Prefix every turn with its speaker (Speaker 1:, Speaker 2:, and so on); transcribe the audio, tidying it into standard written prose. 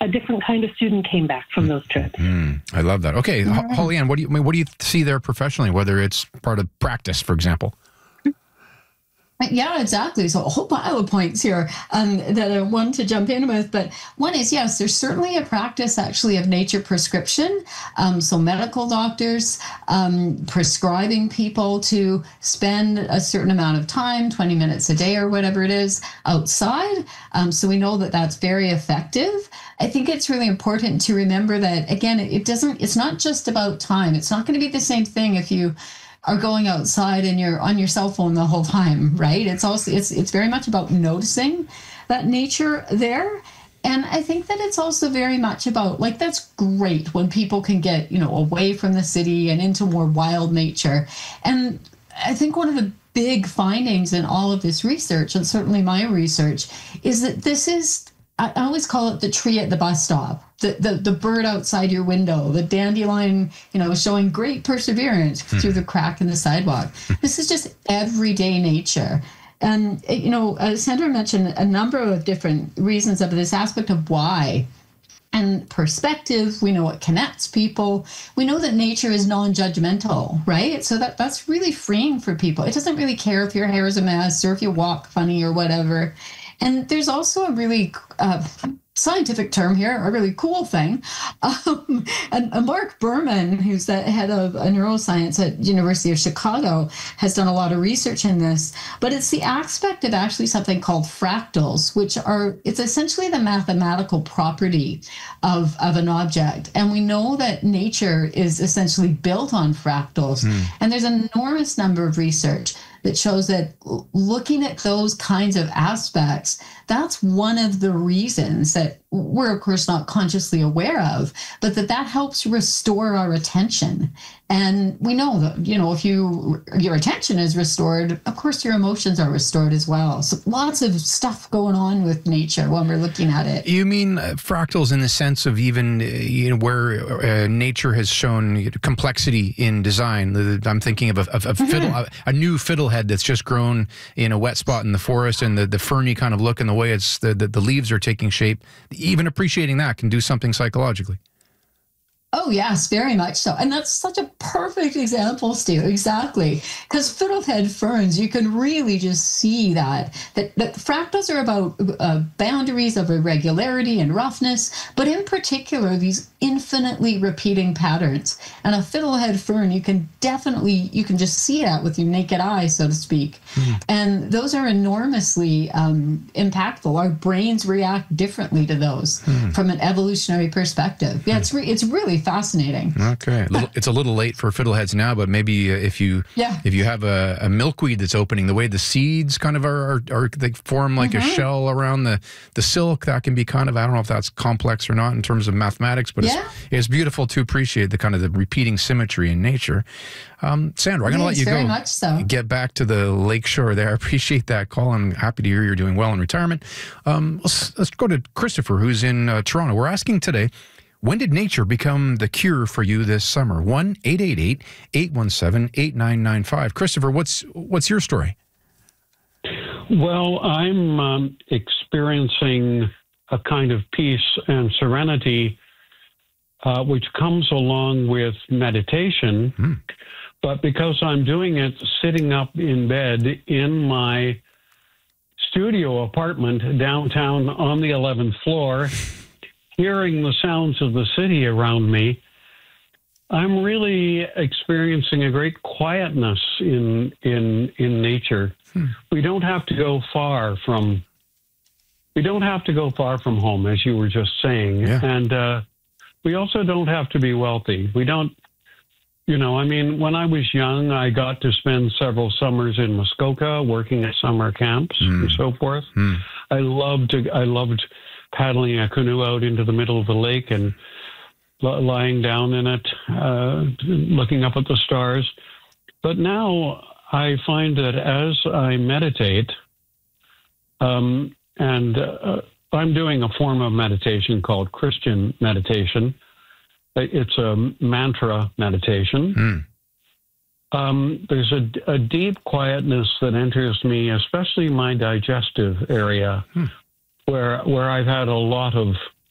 Speaker 1: a different kind of student came back from those trips.
Speaker 2: I love that. Okay, Holly Ann, what do you see there professionally, whether it's part of practice, for example?
Speaker 3: Yeah, exactly. So a whole pile of points here that I want to jump in with. But one is, yes, there's certainly a practice actually of nature prescription. So medical doctors prescribing people to spend a certain amount of time, 20 minutes a day or whatever it is, outside. So we know that that's very effective. I think it's really important to remember that, again, it's not just about time. It's not going to be the same thing if you are going outside and you're on your cell phone the whole time, right? It's very much about noticing that nature there. And I think that it's also very much about, like, that's great when people can get, away from the city and into more wild nature. And I think one of the big findings in all of this research, and certainly my research, is that this is, I always call it the tree at the bus stop. The bird outside your window, the dandelion, showing great perseverance through the crack in the sidewalk. This is just everyday nature. And, Sandra mentioned a number of different reasons of this aspect of why. And perspective, we know it connects people. We know that nature is non-judgmental, right? So that's really freeing for people. It doesn't really care if your hair is a mess or if you walk funny or whatever. And there's also a really scientific term here, a really cool thing. And Mark Berman, who's the head of neuroscience at University of Chicago, has done a lot of research in this. But it's the aspect of actually something called fractals, it's essentially the mathematical property of an object. And we know that nature is essentially built on fractals. And there's an enormous number of research that shows that looking at those kinds of aspects, that's one of the reasons that we're, of course, not consciously aware of, but that helps restore our attention. And we know that, if your attention is restored, of course, your emotions are restored as well. So lots of stuff going on with nature when we're looking at it.
Speaker 2: You mean fractals in the sense of even, where nature has shown complexity in design? I'm thinking of a new fiddlehead that's just grown in a wet spot in the forest, and the ferny kind of look and the way the leaves are taking shape. Even appreciating that can do something psychologically.
Speaker 3: Oh, yes, very much so. And that's such a perfect example, Stu. Exactly. Because fiddlehead ferns, you can really just see that fractals are about boundaries of irregularity and roughness, but in particular, these infinitely repeating patterns. And a fiddlehead fern, you can just see that with your naked eye, so to speak. And those are enormously impactful. Our brains react differently to those from an evolutionary perspective. Yeah, it's really fascinating.
Speaker 2: Okay, it's a little late for fiddleheads now, but maybe if you have a milkweed that's opening, the way the seeds kind of are they form like a shell around the silk, that can be kind of, I don't know if that's complex or not in terms of mathematics, but it's beautiful to appreciate the repeating symmetry in nature. Sandra, I'm going to let you
Speaker 3: very
Speaker 2: go.
Speaker 3: Much so.
Speaker 2: Get back to the lakeshore there. I appreciate that call. I'm happy to hear you're doing well in retirement. Let's go to Christopher, who's in Toronto. We're asking today, when did nature become the cure for you this summer? 1-888-817-8995. Christopher, what's your story?
Speaker 4: Well, I'm experiencing a kind of peace and serenity which comes along with meditation. But because I'm doing it sitting up in bed in my studio apartment downtown on the 11th floor, hearing the sounds of the city around me, I'm really experiencing a great quietness in nature. We don't have to go far from home, as you were just saying. And we also don't have to be wealthy. We don't, when I was young, I got to spend several summers in Muskoka working at summer camps and so forth. I loved paddling a canoe out into the middle of the lake and lying down in it, looking up at the stars. But now I find that as I meditate, and I'm doing a form of meditation called Christian meditation. It's a mantra meditation. There's a deep quietness that enters me, especially my digestive area, where I've had a lot of